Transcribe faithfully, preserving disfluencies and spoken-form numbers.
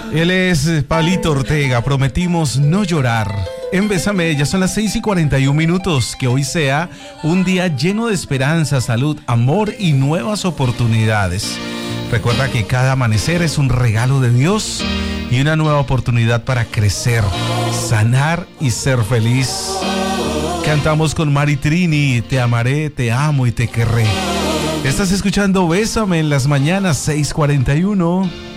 Él es Pablito Ortega, prometimos no llorar. En Bésame, ya son las seis y cuarenta y un minutos, que hoy sea un día lleno de esperanza, salud, amor y nuevas oportunidades. Recuerda que cada amanecer es un regalo de Dios y una nueva oportunidad para crecer, sanar y ser feliz. Cantamos con Mari Trini, te amaré, te amo y te querré. Estás escuchando Bésame en las mañanas, seis cuarenta y uno.